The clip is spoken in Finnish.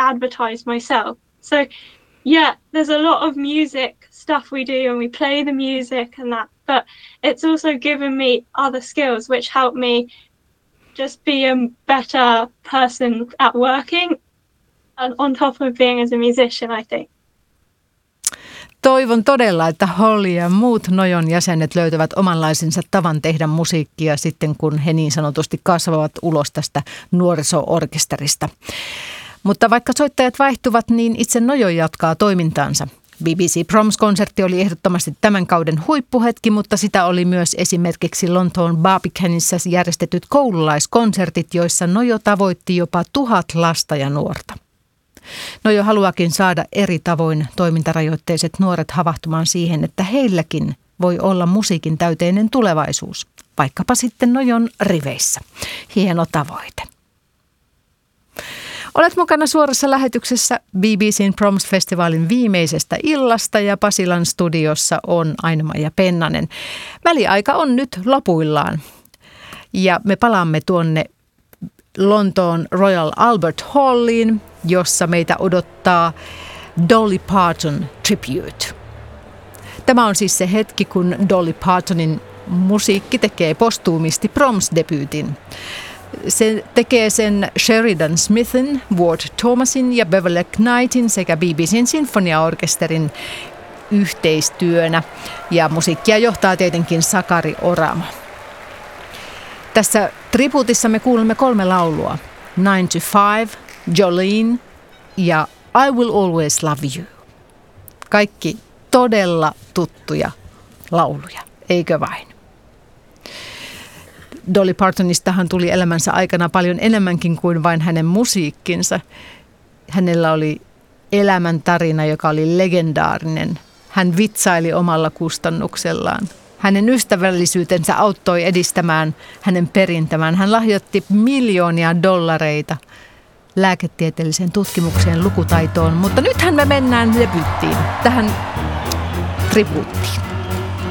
advertise myself. So yeah, there's a lot of music stuff we do and we play the music and that, but it's also given me other skills which help me just be a better person at working and on top of being as a musician, I think. Toivon todella, että Holly ja muut Nojon jäsenet löytävät omanlaisensa tavan tehdä musiikkia sitten, kun he niin sanotusti kasvavat ulos tästä nuoriso-orkesterista. Mutta vaikka soittajat vaihtuvat, niin itse Nojo jatkaa toimintaansa. BBC Proms-konsertti oli ehdottomasti tämän kauden huippuhetki, mutta sitä oli myös esimerkiksi Lontoon Barbicanissa järjestetyt koululaiskonsertit, joissa Nojo tavoitti jopa 1000 lasta ja nuorta. Nojo haluakin saada eri tavoin toimintarajoitteiset nuoret havahtumaan siihen, että heilläkin voi olla musiikin täyteinen tulevaisuus, vaikkapa sitten Nojon riveissä. Hieno tavoite. Olet mukana suorassa lähetyksessä BBCn Proms-festivaalin viimeisestä illasta ja Pasilan studiossa on Aino-Maija Pennanen. Väliaika on nyt lopuillaan ja me palaamme tuonne Lontoon Royal Albert Halliin, jossa meitä odottaa Dolly Parton Tribute. Tämä on siis se hetki, kun Dolly Partonin musiikki tekee postuumisti Proms-debyytin. Se tekee sen Sheridan Smithin, Ward Thomasin ja Beverley Knightin sekä BBCn sinfoniaorkesterin yhteistyönä. Ja musiikkia johtaa tietenkin Sakari Oramo. Tässä tribuutissa me kuulemme 3 laulua. 9 to 5, Jolene ja I Will Always Love You. Kaikki todella tuttuja lauluja, eikö vain? Dolly Partonistahan tuli elämänsä aikana paljon enemmänkin kuin vain hänen musiikkinsa. Hänellä oli elämäntarina, joka oli legendaarinen. Hän vitsaili omalla kustannuksellaan. Hänen ystävällisyytensä auttoi edistämään hänen perintämään. Hän lahjoitti miljoonia dollareita lääketieteelliseen tutkimukseen, lukutaitoon. Mutta nythän me mennään debyyttiin, tähän tribuuttiin.